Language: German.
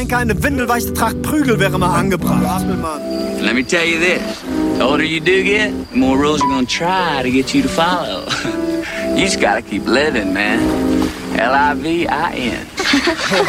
Eine windelweiche Tracht Prügel wäre mal angebracht. Let me tell you this. The older you do get, the more rules are gonna try to get you to follow. You just gotta keep living, man. Livin.